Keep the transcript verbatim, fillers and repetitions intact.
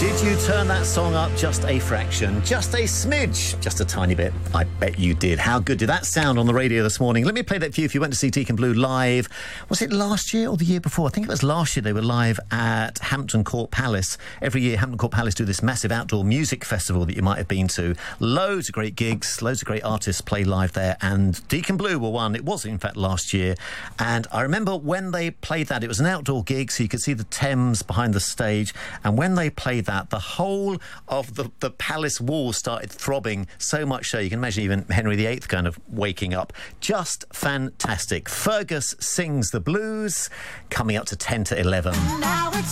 Did you turn that song up just a fraction, just a smidge, just a tiny bit? I bet you did. How good did that sound on the radio this morning? Let me play that for you if you went to see Deacon Blue live. Was it last year or the year before? I think it was last year. They were live at Hampton Court Palace. Every year, Hampton Court Palace do this massive outdoor music festival that you might have been to. Loads of great gigs, loads of great artists play live there, and Deacon Blue were one. It was, in fact, last year. And I remember when they played that, it was an outdoor gig, so you could see the Thames behind the stage. And when they played that, the whole of the, the palace wall started throbbing, so much so you can imagine even Henry the Eighth kind of waking up. Just fantastic. Fergus Sings the Blues, coming up to ten to eleven. Now it's